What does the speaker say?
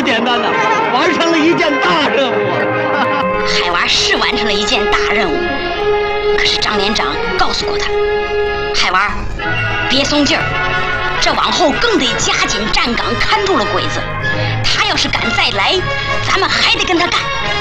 简单呐，完成了一件大任务。 海娃是完成了一件大任务，可是张连长告诉过他，海娃别松劲儿，这往后更得加紧站岗，看住了鬼子。他要是敢再来，咱们还得跟他干。